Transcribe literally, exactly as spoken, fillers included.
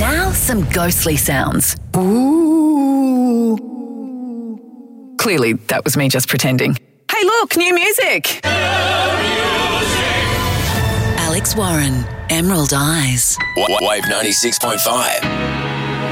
Now some ghostly sounds. Ooh. Clearly, that was me just pretending. Hey, look, new music. Alex Warren, Emerald Eyes. Wave ninety-six point five.